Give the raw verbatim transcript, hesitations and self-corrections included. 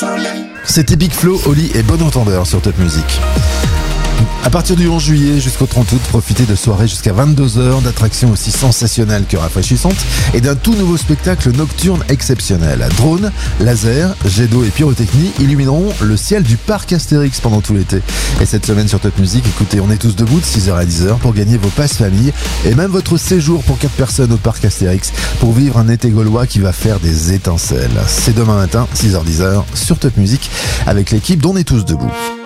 C'était Big Flo, Oli et Bon Entendeur sur Top Music. À partir du onze juillet jusqu'au trente août, profitez de soirées jusqu'à vingt-deux heures, d'attractions aussi sensationnelles que rafraîchissantes et d'un tout nouveau spectacle nocturne exceptionnel. Drones, lasers, jets d'eau et pyrotechnie illumineront le ciel du parc Astérix pendant tout l'été. Et cette semaine sur Top Music, écoutez, on est tous debout de six heures à dix heures pour gagner vos passes famille et même votre séjour pour quatre personnes au parc Astérix pour vivre un été gaulois qui va faire des étincelles. C'est demain matin, six heures dix sur Top Music avec l'équipe d'On est tous debout.